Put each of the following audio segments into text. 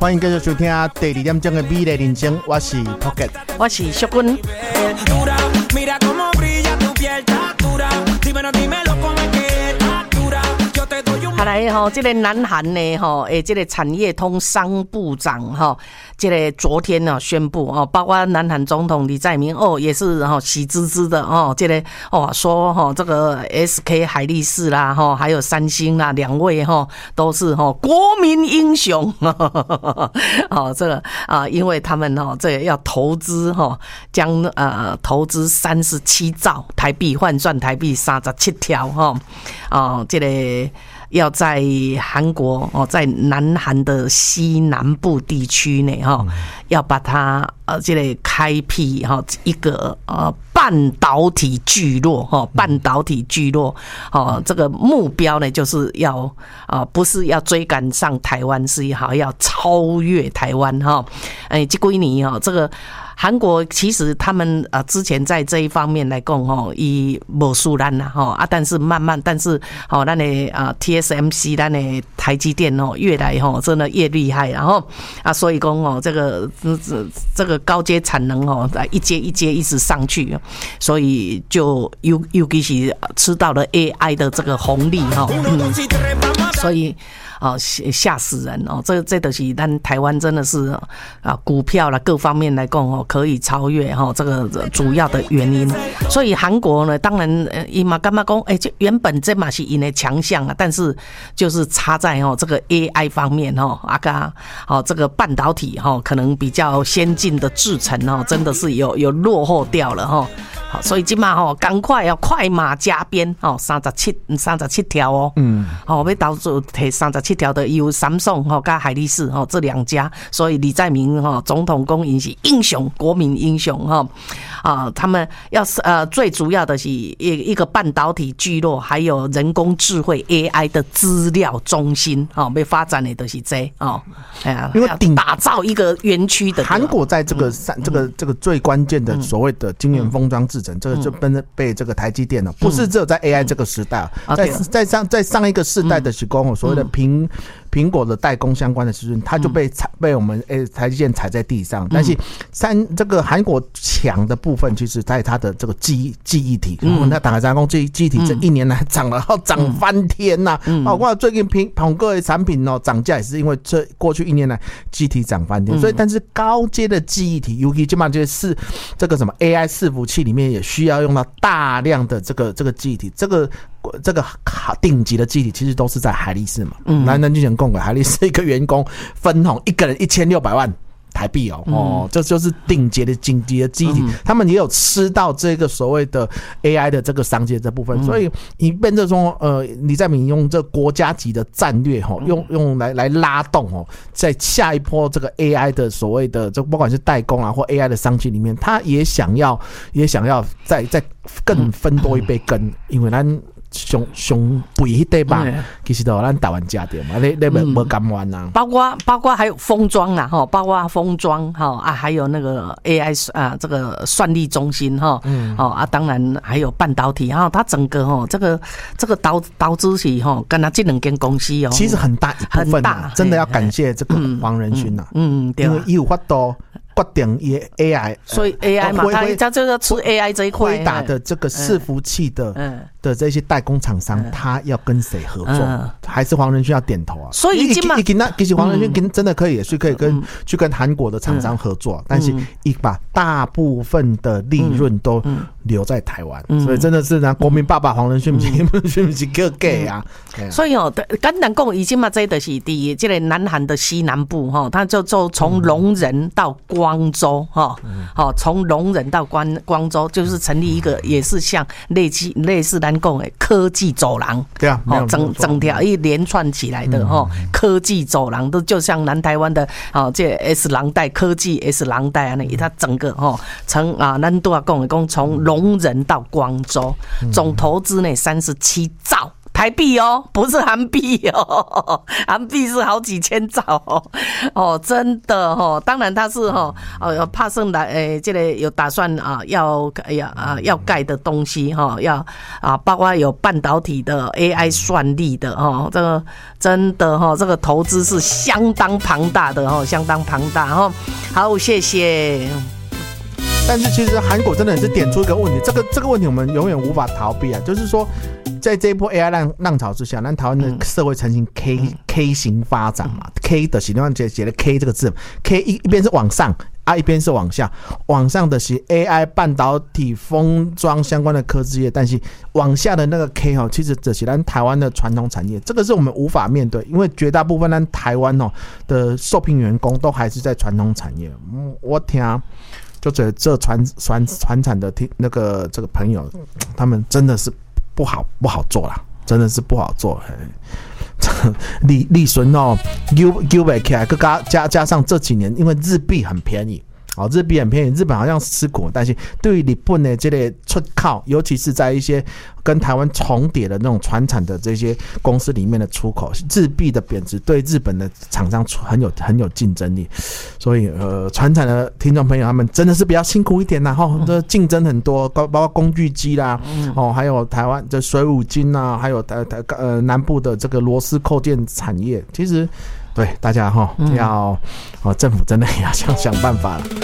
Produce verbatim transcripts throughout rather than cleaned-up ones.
欢迎继续收听第二点钟的美丽人生，我是 Pocket， 我是淑君。好来吼，这个南韩呢吼，诶，这个产业通商部长哈，这个昨天呢宣布哦，包括南韩总统李在明哦，也是哈喜滋滋的哦，这个哦说哈这个 S K 海力士啦哈，还有三星啦，两位哈都是哈国民英雄，哦这个啊，因为他们哦这个要投资哈，将呃投资三十七兆台币，换算台币三十七条哈，哦这个。要在韩国哦，在南韩的西南部地区呢，哈，要把它呃，这个开辟哈一个呃半导体聚落哈，半导体聚落哦，这个目标呢就是要啊，不是要追赶上台湾，是好要超越台湾哈，哎，这几年哈，这个。韩国其实他们呃之前在这一方面来讲吼，伊无输咱啦吼啊，但是慢慢，但是吼咱的啊 T S M C 咱的台积电哦，越来吼真的越厉害，然后啊，所以讲哦，这个这这个高阶产能哦，一阶一阶一直上去，所以就尤尤其是吃到了 A I 的这个红利哈，嗯，所以。哦，吓死人哦！这这都是咱台湾真的是啊，股票啦各方面来讲哦，可以超越哈这个主要的原因。所以韩国呢，当然呃，伊嘛干嘛讲，哎，就原本这嘛是因的强项啊，但是就是差在哦这个 A I 方面哦，啊个哦这个半导体哈，可能比较先进的制程哦，真的是有有落后掉了哈。好，所以今嘛吼，赶快要快马加鞭哦，三十七三十七条哦，嗯，哦要到处提三十七条的有三宋吼加海力士吼这两家，所以李在明吼总统公因是英雄，国民英雄哈啊，他们要是呃最主要的是一一个半导体聚落，还有人工智慧 A I 的资料中心哦，被发展的都是这哦，哎呀，因为打造一个园区的韩国在这个三、嗯、这个这个最关键的所谓的晶圆封装制程。这个就被被这个台积电了，不是只有在 A I 这个时代，在在上在上一个世代的时候，所谓的苹苹果的代工相关的事情，它就被踩被我们诶台积电踩在地上。但是三这个韩国强的部分，其实在它的这个记忆记忆体，嗯，那打开三公记记忆体这一年来涨了，要涨翻天呐！包括最近苹苹果的产品哦涨价也是因为这过去一年来记忆体涨翻天，所以但是高阶的记忆体，尤其基本上就是这个什么 A I 伺服器里面也需要用到大量的这个这个记忆体，这个这个顶级的记忆体其实都是在海力士嘛。嗯，南南之前共轨海力士一个员工分红一个人一千六百万台币哦，哦，这就是顶级的顶级的记忆体，他们也有吃到这个所谓的 A I 的这个商机这部分，所以你变成说，呃，李在明用这国家级的战略哈，用用来来拉动哦，在下一波这个 A I 的所谓的这不管是代工啊或 A I 的商机里面，他也想要也想要再再更分多一杯羹，因为咱。上上肥迄块吧，其实都咱台湾家店嘛，你你无无甘愿呐。 包括包括还有封装啦，哈，包括封装哈啊，还有那个 A I 啊，这个算力中心哈，嗯，哦啊，当然还有半导体哈，它整个哈这个这个导导资是哈，跟它这两间公司哦， 其实很大一部分啊，真的要感谢这个黄仁勋呐，嗯，对，因为伊有法度。决定也 A I， 所以 A I 嘛，它它这个吃 A I 这一块， 辉达的这个伺服器的、嗯、的这些代工厂商，他要跟谁合作？嗯、还是黄仁勋要点头啊？ 所以已经嘛， 其实黄仁勋真的可以，也是可以跟、嗯、去跟韩国的厂商合作，嗯、但是一把大部分的利润都留在台湾，嗯、所以真的是呢，国民爸爸黄仁勋不是不是个 gay 啊？ 嗯、所以哦，简单讲，已经嘛，这就是第这个南韩的西南部哈，它就就从龙仁到光州哈，好，从龙仁到光光州，就是成立一个也是像类似类似咱讲的科技走廊， 对啊， 哦，整整条一连串起来的哈，嗯、科技走廊都就像南台湾的哦，这 S 廊带科技 S 廊带啊，那它整个哈从啊，咱都要讲的讲从龙仁到光州，总投资呢三十七兆台币哦，不是韩币哦，韩币是好几千兆哦，哦，真的哦，当然他是哦，呃，帕盛来诶，这个有打算啊，要要啊要盖的东西哈，要啊，包括有半导体的 A I 算力的哦，这个真的哈，这个投资是相当庞大的哦，相当庞大哈。好，谢谢。 但是其实韩国真的是点出一个问题，这个这个问题我们永远无法逃避啊，就是说，在这一波 A I 浪浪潮之下，那台湾的社会呈现 K、嗯、K 型发展嘛 ，K 的形状写写的 K 这个字 ，K 一一边是往上啊，一边是往下，往上的是 A I 半导体、封装相关的科技业，但是往下的那个 K 哦，其实这是咱台湾的传统产业，这个是我们无法面对，因为绝大部分咱台湾哦的受聘员工都还是在传统产业。嗯，我听。就觉得这传传传产的听那个这个朋友，他们真的是不好不好做啦，真的是不好做。利利润哦，丢丢不起来，加加加上这几年因为日币很便宜。哦，日币很便宜，日本好像吃苦，但是对于日本的这类出口，尤其是在一些跟台湾重叠的那种传产的这些公司里面的出口，日币的贬值对日本的厂商很有很有竞争力，所以呃，传产的听众朋友他们真的是比较辛苦一点啦，哈，这竞争很多，包括工具机啦，哦，还有台湾的水五金啊，还有台台呃南部的这个螺丝扣件产业，其实。对大家哈要、哦、政府真的也要想想办法了。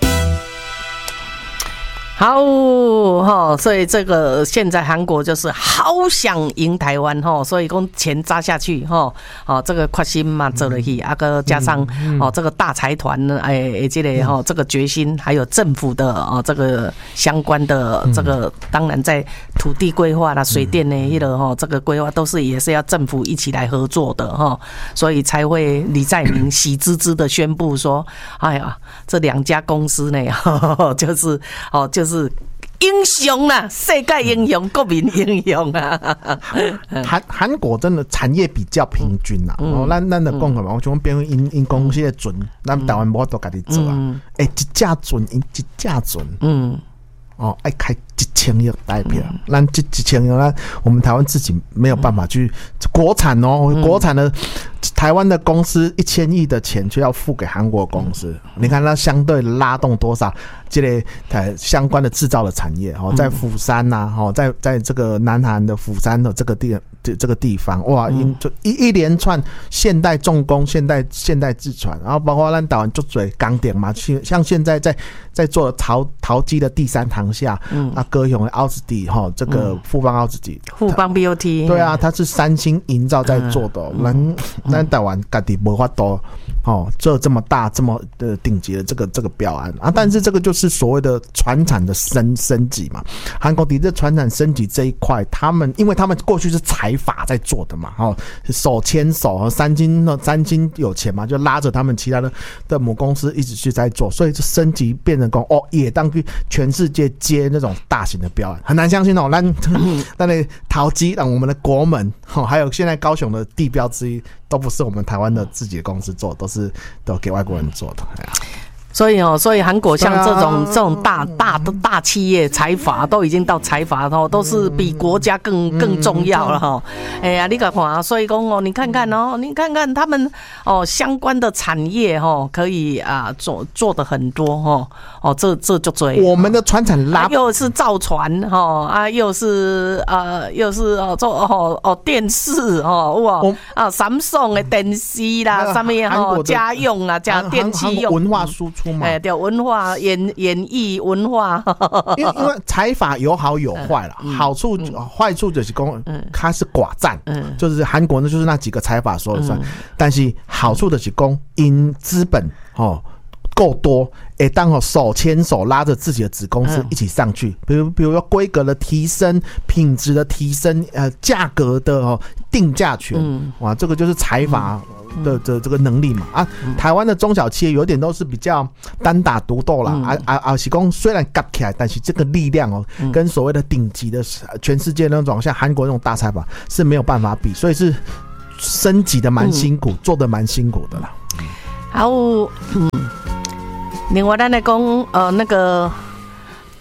好哈，所以这个现在韩国就是好想赢台湾哈，所以讲钱砸下去哈，哦这个决心嘛做了去，啊个加上哦这个大财团呢，哎，这个哈这个决心，还有政府的哦这个相关的这个，当然在土地规划啦、水电呢一个哈这个规划都是也是要政府一起来合作的哈，所以才会李在明喜滋滋的宣布说，哎呀这两家公司呢，就是哦就是。是英雄啦，世界英雄，国民英雄啊！ 韩韩国真的产业比较平均啦，哦，咱咱的讲个嘛，我讲变因因公司的船，咱台湾无都家己做啊，哎，一架船因一架船，嗯，哦，爱开一千亿代票，咱这一千亿，咱我们台湾自己没有办法去国产哦，国产的。台湾的公司一千亿的钱就要付给韩国公司，你看它相对拉动多少这类相关的制造的产业哦，在釜山呐、啊，哦，在在这个南韩的釜山的这个地这个地方，哇，就一一连串现代重工、现代现代制船，然后包括咱台湾就嘴钢点嘛，像现在在在做陶陶机的第三航厦，嗯，啊，高雄的奥兹底哈，这个富邦奥兹底， 富邦 B O T， 对啊，它是三星营造在做的，咱咱台湾自己没法多哦，做这么大这么的顶级的这个这个标案啊，但是这个就是所谓的传产的升升级嘛。韩国底这传产升级这一块，他们因为他们过去是财阀在做的嘛，哦，手牵手，三星呢，三星有钱嘛，就拉着他们其他的的母公司一直去在做，所以就升级变成讲哦，也当去全世界接那种大型的标案，很难相信哦，咱咱的陶机，让我们的国门，哦，还有现在高雄的地标之一。都不是我们台湾的自己的公司做，都是都给外国人做的。哎呀， 所以哦，所以韩国像这种、啊、这种大大的大企业财阀都已经到财阀哦，都是比国家更更重要了哈。哎呀，你看看，所以讲哦，你看看哦，你看看他们哦相关的产业哦，可以啊做做的很多哦哦，这这就追我们的传产拉、 啊、又是造船哈啊，又是呃又是哦做哦哦电视哦哇啊 Samsung 的电视啦，上面哦家用啊加电器用文化输出。 哎、欸，对，文化演演艺文化， 因为因为财阀有好有坏了，嗯、好处、嗯、坏处就是讲它是寡占，嗯，就是韩国呢就是那几个财阀说了算，嗯、但是好处就是讲因资本哦够多，哎，当好手牵手拉着自己的子公司一起上去，比如比如说规格的提升、品质的提升、呃价格的哦定价权，嗯、哇，这个就是财阀。的的这个能力嘛啊，台湾的中小企业有点都是比较单打独斗啦，嗯、啊啊啊！是讲虽然夹起来，但是这个力量哦，嗯、跟所谓的顶级的全世界那种像韩国那种大财阀是没有办法比，所以是升级的蛮辛苦，嗯、做的蛮辛苦的啦。 好，嗯，另外咱来讲呃那个。第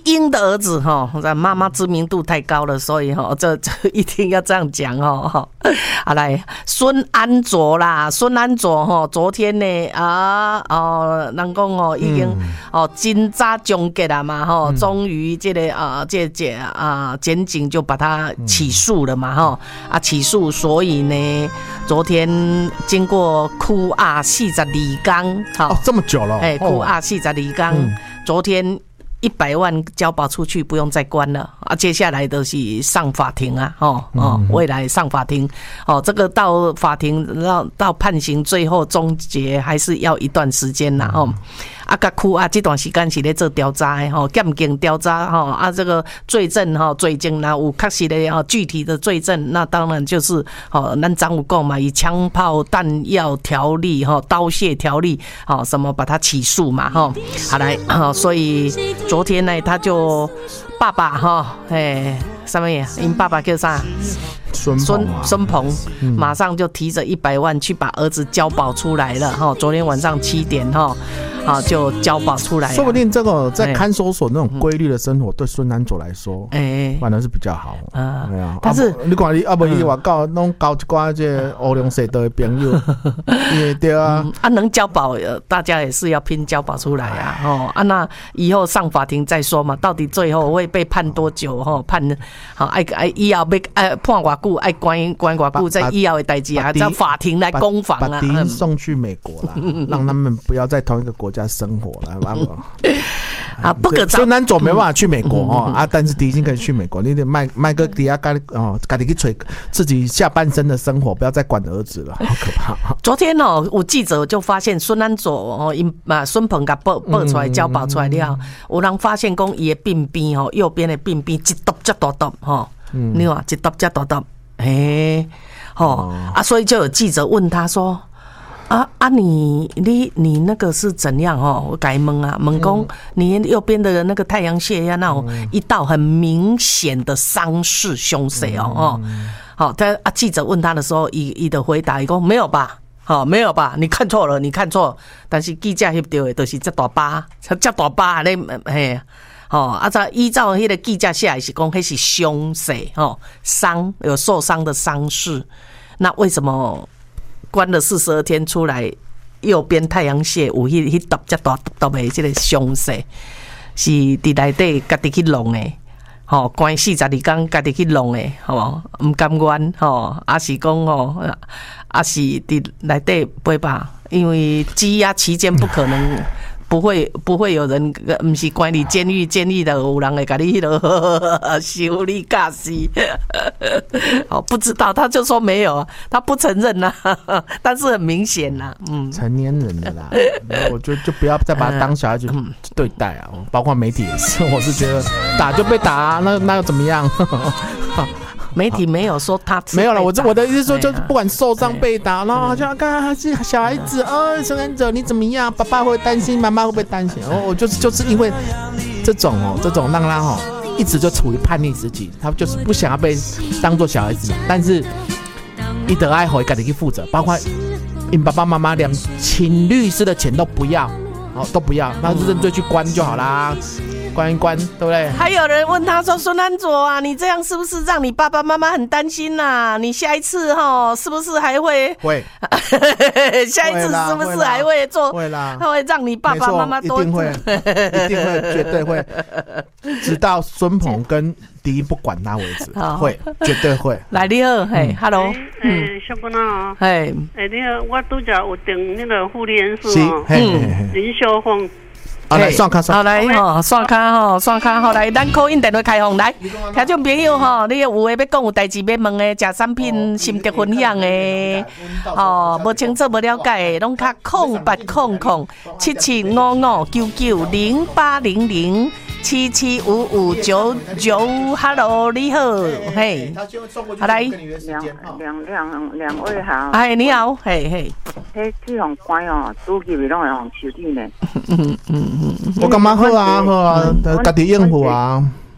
英的儿子哈，妈妈知名度太高了，所以哈，这这一定要这样讲哦。好来，孙安卓啦，孙安卓哈，昨天呢啊哦，人讲哦已经哦真早终结了嘛哈，终于这个啊这这啊检警就把他起诉了嘛哈啊起诉，所以呢，昨天经过哭啊四十二天， 好、哦、这么久了， 哎哭啊四十二天，昨天。一百万交保出去，不用再关了啊！接下来都是上法庭啊，哦哦，未来上法庭哦，这个到法庭到到判刑最后终结，还是要一段时间啦哦。啊，甲区啊，这段时间是咧做调查的吼，检警调查吼啊，这个罪证吼，罪证那有确实的吼，具体的罪证，那当然就是吼，咱张有讲嘛，以枪炮弹药条例吼、刀械条例吼，什么把他起诉嘛吼，好来吼，所以昨天呢，他就爸爸哈，哎，什么呀？因爸爸叫啥？孙孙鹏，马上就提着一百万去把儿子交保出来了哈。昨天晚上七点哈，啊就交保出来了。 说不定这个在看守所那种规律的生活，对孙安佐来说，哎，反而是比较好啊。对啊，但是你看你啊，不你外搞弄搞一寡这乌龙蛇的朋友，也对啊。 啊，能交保，大家也是要拼交保出来啊。哦啊，那以后上法庭再说嘛，到底最后会被判多久？哈，判好爱爱以后被爱判偌久，爱关关偌久，在以后的代志啊，在法庭来攻防啊。 把敌人送去美国啦，让他们不要在同一个国家生活了， 啊，不可孙安佐没办法去美国哦啊，但是敌人可以去美国，你得卖卖个底下咖哦，咖喱去吹自己下半生的生活，不要再管儿子了，好可怕。 昨天哦，有记者就发现孙安佐哦，因啊孙鹏甲报报出来交保出来了，有人发现讲伊的鬢边哦，右边的鬢边一耷这大耷哈，你看一耷这大耷，哎，哦啊，所以就有记者问他说。啊啊你你你那个是怎样哦？我改问啊，问讲你右边的那个太阳穴呀，那种一道很明显的伤势凶势哦哦。好，他啊记者问他的时候，伊伊的回答，伊讲没有吧？好，没有吧？你看错了，你看错。但是记者翕到的都是这大疤，这大疤咧嘿。哦，啊，照依照迄个记者写的是讲，迄是凶势哦，伤有受伤的伤势。那为什么？关了四十二天出来，右边太阳穴有迄迄耷只大耷的这个伤势，是伫内底家己去弄的，吼、哦，关四十二天家己去弄的，好无？唔甘愿，吼，啊是讲吼，啊是伫内底陪吧，因为羁押期间不可能。不会，不会有人，不是关你监狱，监狱的有人会给你那个修理假死。哦，不知道，他就说没有，他不承认呐、啊，但是很明显呐、啊，嗯， 成年人的啦，我就就不要再把他当小孩子对待啊，包括媒体也是，我是觉得打就被打、啊，那那又怎么样？ 媒体没有说他没有了，我这我的意思说，就是不管受伤被打，然后好像刚刚还是小孩子，哦，生产者你怎么样？爸爸会担心，妈妈会不会担心？哦，我就是就是因为这种哦，这种让他哦一直就处于叛逆时期，他就是不想要被当做小孩子，但是一得爱回，赶紧去负责，包括你爸爸妈妈连请律师的钱都不要，哦都不要，那就认罪去关就好啦。关一关，对不对？ 还有人问他说：“孙安佐啊，你这样是不是让你爸爸妈妈很担心呐、啊？你下一次哈，是不是还会会？ 下一次是不是还会做？ 会啦， 他会让你爸爸妈妈多一定会，一定会，绝对会，直到孙鹏跟第一不管他为止，会，绝对会。 来，你好，嘿 ，Hello， 嗯，小姑娘啊， 嘿， 哎，你好，我拄则有订那个护理人士哦，嗯，林秀凤。” 好来刷卡， 好来吼，刷卡吼，刷卡好来，咱call in电话开放来，听众朋友吼，你有诶要讲有代志要问诶，食产品心得分享诶，吼，无清楚无了解诶，拢卡空八空空七七五五九九零八零零七七五五九九 ，Hello， 你好，嘿，好来， 两两两两位好， 哎，你好，嘿嘿， 迄这种关哦，拄起咪拢会用手机呢， 嗯嗯。 我感觉好啊，好啊，家己应付啊。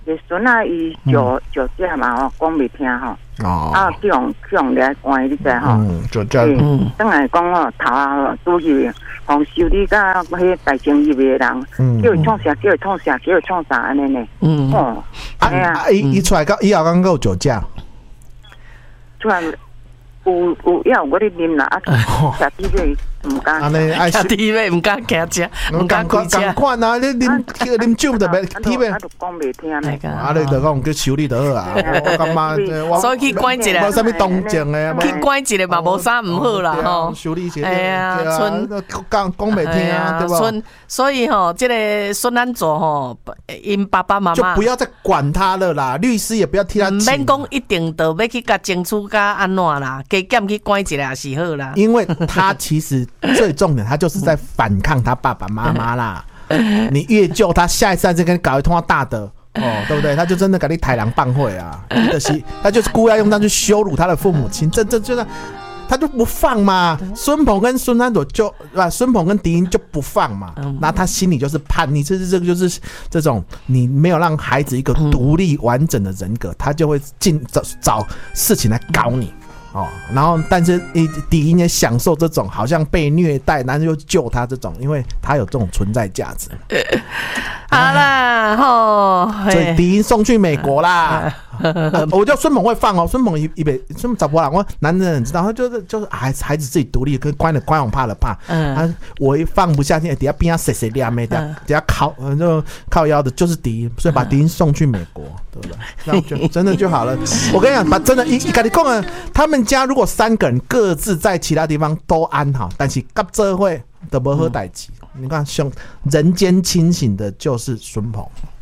个孙啊，伊酒酒驾嘛吼，讲袂听吼。 哦。 啊，去用去用来关，你知吼？ 嗯，酒驾。 嗯。等来讲吼，头啊拄去，互修理甲迄大情义的人，嗯、叫伊创啥，叫伊创啥，叫伊创啥安尼呢？嗯。哦。 啊啊！伊伊出来到以后刚有酒驾。 出来。有有要我哋啉啦，啊，吃猪尾唔敢， 吃猪尾唔敢骑车，唔敢开车。 咁款啊，你啉啉酒就袂猪尾， 啊，就讲袂听咧。 啊，你就讲叫修理就好啊。我感觉， 所以去关一个， 无啥物动静诶， 去关一个嘛，无啥唔好啦吼。 修理些， 哎呀， 孙讲讲袂听啊，对吧？ 孙，所以吼，这个孙安佐吼，因爸爸妈妈就不要再管他了啦，律师也不要替他。 免讲一定都要去甲争取甲安怎啦。加减去关一下也是好啦， 因为他其实最重点，他就是在反抗他爸爸妈妈啦。你越救他，下一次再跟你搞一通大的哦，对不对？他就真的给你豺狼棒会啊！就是他就是故意要用这样去羞辱他的父母亲，这这就是他就不放嘛。孙鹏跟孙安佐就啊，孙鹏跟狄英就不放嘛，那他心里就是叛逆，这是这个就是这种你没有让孩子一个独立完整的人格，他就会尽找找事情来搞你。哦，然后但是狄英也享受这种好像被虐待，然后又救他这种，因为他有这种存在价值。 好啦，吼， 所以狄英送去美国啦。啊、我叫孙鹏会放哦，孙鹏一一北孙找不啦，我男人很知道，他就是就是孩子孩子自己独立，跟关了关我怕了怕，嗯，啊、我一放不下去，底下边下谁谁俩没的，底下靠就靠腰的就是狄英，所以把狄英送去美国，对不对？那就真的就好了。我跟你讲，把真的一一跟你讲啊，他们家如果三个人各自在其他地方都安好，但是跟这会都不好代志。你看，兄人间清醒的就是孙鹏。